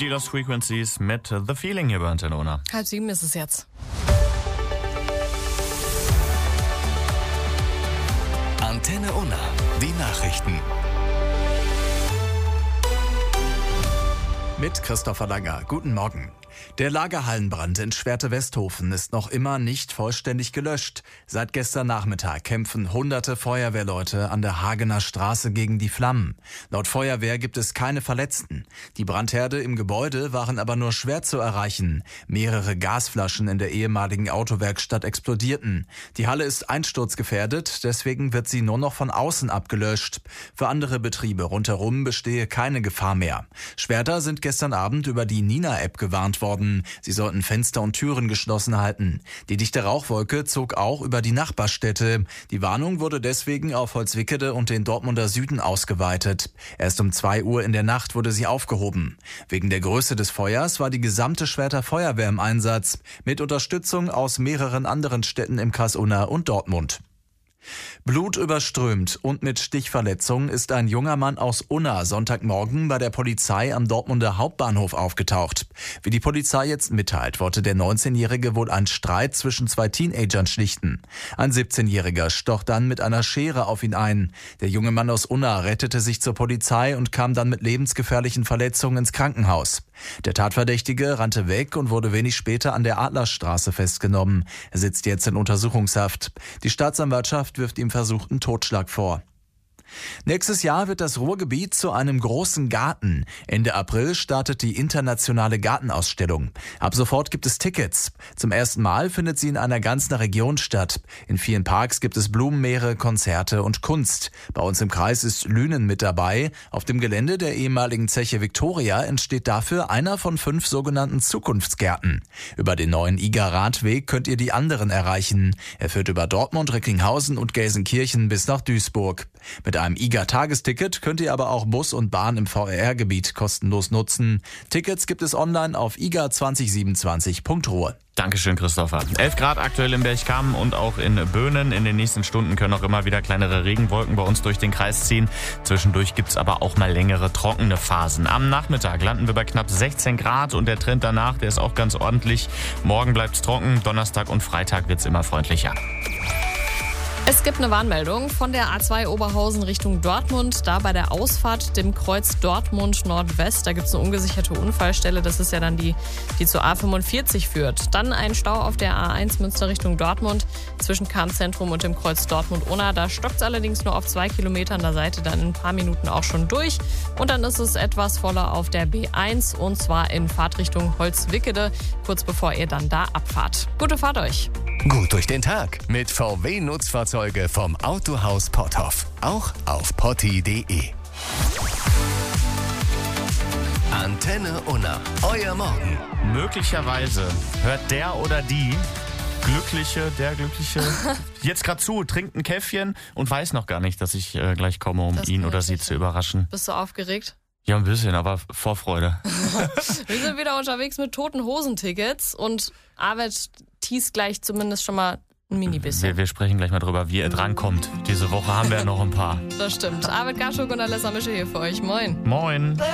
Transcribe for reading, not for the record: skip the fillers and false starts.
Die Lost Frequencies mit The Feeling hier bei Antenne Unna. 6:30 ist es jetzt. Antenne Unna, die Nachrichten. Mit Christopher Langer. Guten Morgen. Der Lagerhallenbrand in Schwerte-Westhofen ist noch immer nicht vollständig gelöscht. Seit gestern Nachmittag kämpfen hunderte Feuerwehrleute an der Hagener Straße gegen die Flammen. Laut Feuerwehr gibt es keine Verletzten. Die Brandherde im Gebäude waren aber nur schwer zu erreichen. Mehrere Gasflaschen in der ehemaligen Autowerkstatt explodierten. Die Halle ist einsturzgefährdet, deswegen wird sie nur noch von außen abgelöscht. Für andere Betriebe rundherum bestehe keine Gefahr mehr. Schwerter sind gestern Abend über die Nina-App gewarnt worden. Sie sollten Fenster und Türen geschlossen halten. Die dichte Rauchwolke zog auch über die Nachbarstädte. Die Warnung wurde deswegen auf Holzwickede und den Dortmunder Süden ausgeweitet. Erst um 2 Uhr in der Nacht wurde sie aufgehoben. Wegen der Größe des Feuers war die gesamte Schwerter Feuerwehr im Einsatz, mit Unterstützung aus mehreren anderen Städten im Kreis Unna und Dortmund. Blutüberströmt und mit Stichverletzung ist ein junger Mann aus Unna Sonntagmorgen bei der Polizei am Dortmunder Hauptbahnhof aufgetaucht. Wie die Polizei jetzt mitteilt, wollte der 19-Jährige wohl einen Streit zwischen 2 Teenagern schlichten. Ein 17-Jähriger stoch dann mit einer Schere auf ihn ein. Der junge Mann aus Unna rettete sich zur Polizei und kam dann mit lebensgefährlichen Verletzungen ins Krankenhaus. Der Tatverdächtige rannte weg und wurde wenig später an der Adlerstraße festgenommen. Er sitzt jetzt in Untersuchungshaft. Die Staatsanwaltschaft wirft ihm versuchten Totschlag vor. Nächstes Jahr wird das Ruhrgebiet zu einem großen Garten. Ende April startet die internationale Gartenausstellung. Ab sofort gibt es Tickets. Zum ersten Mal findet sie in einer ganzen Region statt. In vielen Parks gibt es Blumenmeere, Konzerte und Kunst. Bei uns im Kreis ist Lünen mit dabei. Auf dem Gelände der ehemaligen Zeche Victoria entsteht dafür einer von 5 sogenannten Zukunftsgärten. Über den neuen IGA-Radweg könnt ihr die anderen erreichen. Er führt über Dortmund, Recklinghausen und Gelsenkirchen bis nach Duisburg. Mit einem IGA-Tagesticket könnt ihr aber auch Bus und Bahn im VR-Gebiet kostenlos nutzen. Tickets gibt es online auf iga2027.ruhr. Dankeschön, Christopher. 11 Grad aktuell in Berchtesgaden und auch in Böhnen. In den nächsten Stunden können auch immer wieder kleinere Regenwolken bei uns durch den Kreis ziehen. Zwischendurch gibt's aber auch mal längere trockene Phasen. Am Nachmittag landen wir bei knapp 16 Grad und der Trend danach, der ist auch ganz ordentlich. Morgen bleibt's trocken, Donnerstag und Freitag wird's immer freundlicher. Es gibt eine Warnmeldung von der A2 Oberhausen Richtung Dortmund. Da bei der Ausfahrt dem Kreuz Dortmund Nordwest, da gibt es eine ungesicherte Unfallstelle. Das ist ja dann die zur A45 führt. Dann ein Stau auf der A1 Münster Richtung Dortmund zwischen Kernzentrum und dem Kreuz Dortmund-Unna. Da stockt es allerdings nur auf 2 Kilometern der Seite dann in ein paar Minuten auch schon durch. Und dann ist es etwas voller auf der B1 und zwar in Fahrtrichtung Holzwickede, kurz bevor ihr dann da abfahrt. Gute Fahrt euch! Gut durch den Tag mit VW-Nutzfahrzeuge vom Autohaus Potthoff. Auch auf potti.de. Antenne Unna. Euer Morgen. Möglicherweise hört der oder die Glückliche jetzt gerade zu, trinkt ein Käffchen und weiß noch gar nicht, dass ich gleich komme, um ihn oder sie zu überraschen. Bist du aufgeregt? Ja, ein bisschen, aber Vorfreude. Wir sind wieder unterwegs mit Toten Hosen-Tickets und Arvid teast gleich zumindest schon mal ein Mini-bisschen. Wir sprechen gleich mal drüber, wie er drankommt. Diese Woche haben wir ja noch ein paar. Das stimmt. Arvid Gaschuk und Alessa Mische hier für euch. Moin. Moin.